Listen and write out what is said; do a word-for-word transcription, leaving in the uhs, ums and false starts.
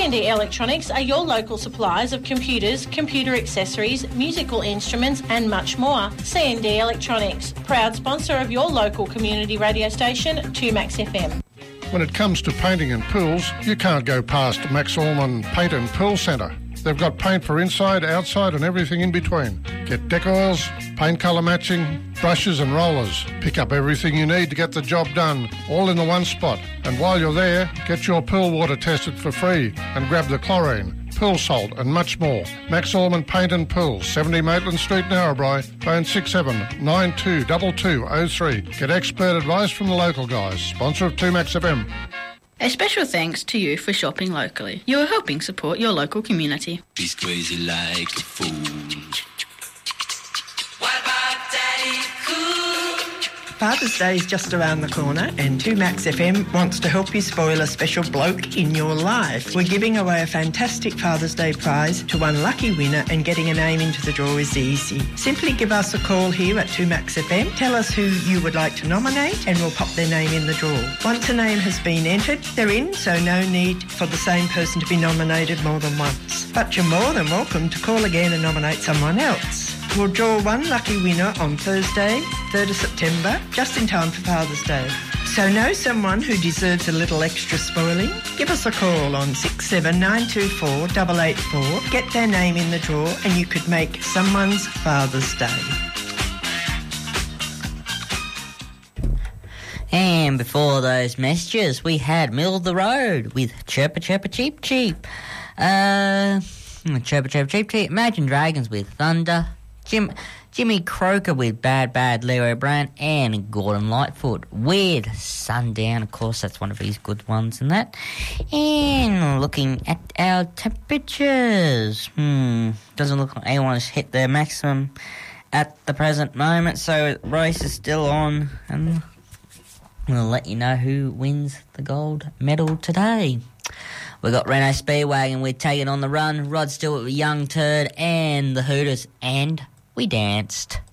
C and D Electronics are your local suppliers of computers, computer accessories, musical instruments and much more. C and D Electronics, proud sponsor of your local community radio station, two Max F M. When it comes to painting and pools, you can't go past Max Allman Paint and Pool Centre. They've got paint for inside, outside and everything in between. Get deck oils, paint colour matching, brushes and rollers. Pick up everything you need to get the job done, all in the one spot. And while you're there, get your pool water tested for free and grab the chlorine, pool salt and much more. Max Allman Paint and Pool, seventy Maitland Street, Narrabri. Phone six seven nine two two two zero three. Get expert advice from the local guys. Sponsor of two Max F M. A special thanks to you for shopping locally. You are helping support your local community. He's crazy like a fool. What about Daddy Cool? Father's Day is just around the corner and two Max F M wants to help you spoil a special bloke in your life. We're giving away a fantastic Father's Day prize to one lucky winner, and getting a name into the draw is easy. Simply give us a call here at two Max F M, tell us who you would like to nominate and we'll pop their name in the draw. Once a name has been entered, they're in, so no need for the same person to be nominated more than once. But you're more than welcome to call again and nominate someone else. We'll draw one lucky winner on Thursday, third of September, just in time for Father's Day. So know someone who deserves a little extra spoiling? Give us a call on six seven nine two four eight eight four. Get their name in the draw and you could make someone's Father's Day. And before those messages, we had Middle of the Road with Chirpa Chirpa Cheep Cheep. Uh, Chirpa Chirpa Cheep Cheep. Imagine Dragons with Thunder. Jim, Jimmy Croker with Bad Bad Leroy Brown, and Gordon Lightfoot with Sundown. Of course, that's one of his good ones and that. And looking at our temperatures, hmm, doesn't look like anyone's hit their maximum at the present moment, so the race is still on, and we'll let you know who wins the gold medal today. We've got Renault Speedwagon with Taking on the Run, Rod Stewart with Young Turd, and the Hooters, and we danced.